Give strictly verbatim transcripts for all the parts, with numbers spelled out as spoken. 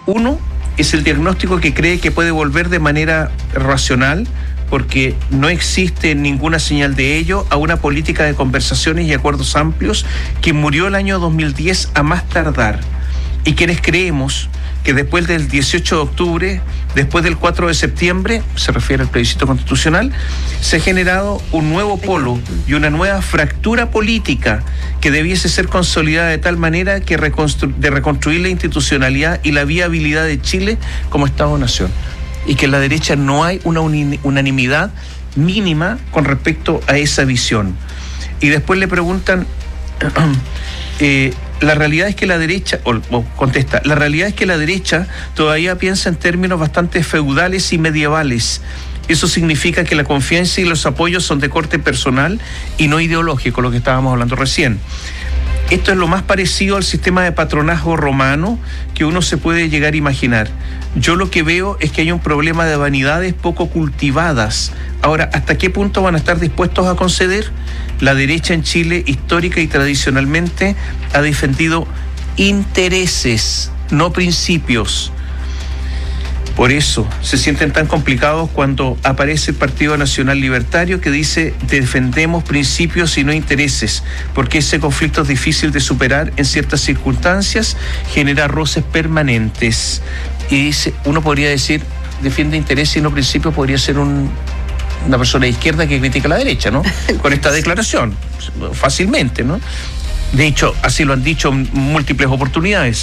Uno es el diagnóstico que cree que puede volver de manera racional, porque no existe ninguna señal de ello, a una política de conversaciones y acuerdos amplios que murió el año dos mil diez a más tardar. Y quienes creemos que después del dieciocho de octubre, después del cuatro de septiembre, se refiere al plebiscito constitucional, se ha generado un nuevo polo y una nueva fractura política que debiese ser consolidada de tal manera que reconstru- de reconstruir la institucionalidad y la viabilidad de Chile como Estado-nación. Y que en la derecha no hay una uni- unanimidad mínima con respecto a esa visión. Y después le preguntan... eh, La realidad es que la derecha, o, o contesta, la realidad es que la derecha todavía piensa en términos bastante feudales y medievales. Eso significa que la confianza y los apoyos son de corte personal y no ideológico, lo que estábamos hablando recién. Esto es lo más parecido al sistema de patronazgo romano que uno se puede llegar a imaginar. Yo lo que veo es que hay un problema de vanidades poco cultivadas. Ahora, ¿hasta qué punto van a estar dispuestos a conceder? La derecha en Chile, histórica y tradicionalmente, ha defendido intereses, no principios. Por eso se sienten tan complicados cuando aparece el Partido Nacional Libertario que dice defendemos principios y no intereses, porque ese conflicto es difícil de superar en ciertas circunstancias, genera roces permanentes. Y dice, uno podría decir, defiende intereses y no principios, podría ser un, una persona de izquierda que critica a la derecha, ¿no? Con esta declaración, fácilmente, ¿no? De hecho, así lo han dicho en múltiples oportunidades.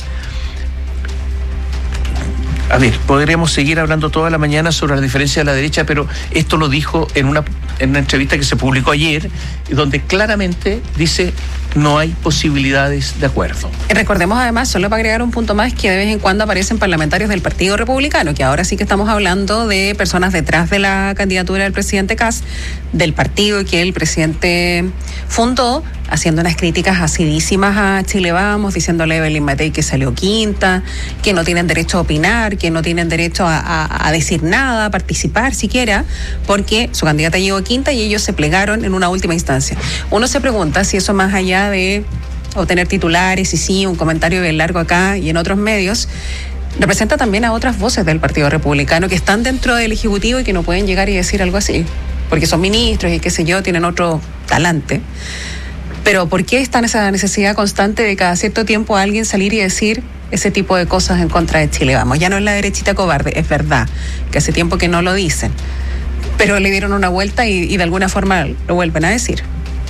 A ver, podríamos seguir hablando toda la mañana sobre la diferencia de la derecha, pero esto lo dijo en una, en una entrevista que se publicó ayer, donde claramente dice no hay posibilidades de acuerdo. Recordemos además, solo para agregar un punto más, que de vez en cuando aparecen parlamentarios del Partido Republicano, que ahora sí que estamos hablando de personas detrás de la candidatura del presidente Kast, del partido que el presidente fundó, haciendo unas críticas acidísimas a Chile Vamos, diciéndole a Evelyn Matei que salió quinta, que no tienen derecho a opinar, que no tienen derecho a, a, a decir nada, a participar siquiera, porque su candidata llegó quinta y ellos se plegaron en una última instancia. Uno se pregunta si eso, más allá de obtener titulares y sí, un comentario bien largo acá y en otros medios, representa también a otras voces del Partido Republicano que están dentro del Ejecutivo y que no pueden llegar y decir algo así, porque son ministros y qué sé yo, tienen otro talante. Pero ¿por qué está esa necesidad constante de cada cierto tiempo alguien salir y decir ese tipo de cosas en contra de Chile Vamos? Ya no es la derechita cobarde, es verdad, que hace tiempo que no lo dicen, pero le dieron una vuelta y, y de alguna forma lo vuelven a decir.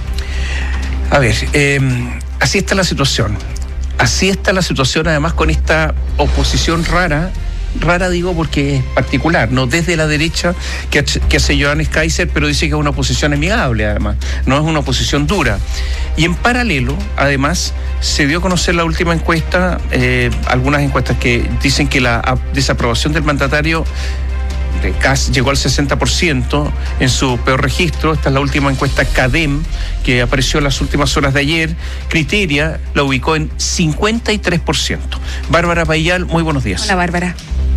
A ver, eh, así está la situación. Así está la situación, además, con esta oposición rara. Rara digo porque es particular, no desde la derecha que, que hace Johannes Kaiser, pero dice que es una oposición amigable, además, no es una oposición dura. Y en paralelo, además, se dio a conocer la última encuesta, eh, algunas encuestas que dicen que la desaprobación del mandatario de Kast llegó al sesenta por ciento en su peor registro. Esta es la última encuesta CADEM que apareció en las últimas horas de ayer. Criteria la ubicó en cincuenta y tres por ciento. Bárbara Payal, muy buenos días. Hola, Bárbara.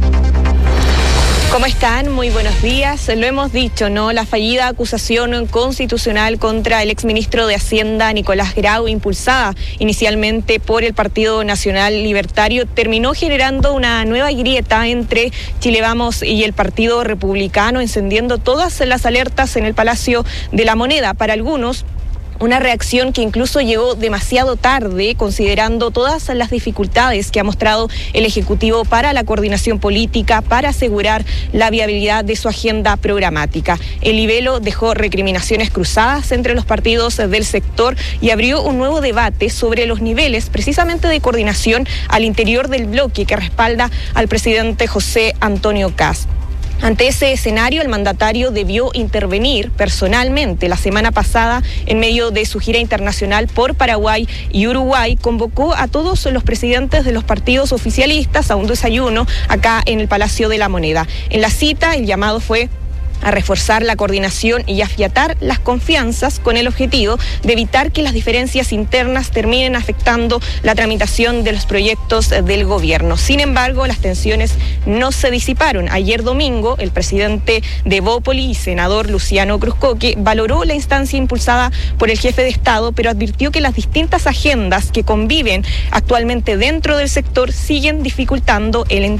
¿Cómo están? Muy buenos días. Lo hemos dicho, ¿no? La fallida acusación constitucional contra el exministro de Hacienda, Nicolás Grau, impulsada inicialmente por el Partido Nacional Libertario, terminó generando una nueva grieta entre Chile Vamos y el Partido Republicano, encendiendo todas las alertas en el Palacio de la Moneda. Para algunos, una reacción que incluso llegó demasiado tarde, considerando todas las dificultades que ha mostrado el Ejecutivo para la coordinación política, para asegurar la viabilidad de su agenda programática. El libelo dejó recriminaciones cruzadas entre los partidos del sector y abrió un nuevo debate sobre los niveles precisamente de coordinación al interior del bloque que respalda al presidente José Antonio Kast. Ante ese escenario, el mandatario debió intervenir personalmente. La semana pasada, en medio de su gira internacional por Paraguay y Uruguay, convocó a todos los presidentes de los partidos oficialistas a un desayuno acá en el Palacio de la Moneda. En la cita, el llamado fue a reforzar la coordinación y afiatar las confianzas con el objetivo de evitar que las diferencias internas terminen afectando la tramitación de los proyectos del gobierno. Sin embargo, las tensiones no se disiparon. Ayer domingo, el presidente de Bópoli y senador Luciano Cruzcoque valoró la instancia impulsada por el jefe de Estado, pero advirtió que las distintas agendas que conviven actualmente dentro del sector siguen dificultando el